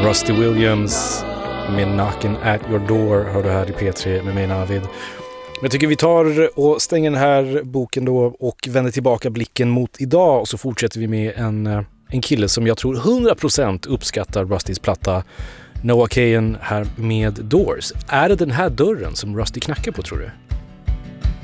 Rusty Williams med Knockin' at your door har du här i P3 med mig Navid. Men jag tycker vi tar och stänger den här boken då och vänder tillbaka blicken mot idag, och så fortsätter vi med en kille som jag tror 100% uppskattar Rustys platta, Noah Kahan här med Doors. Är det den här dörren som Rusty knackar på, tror du?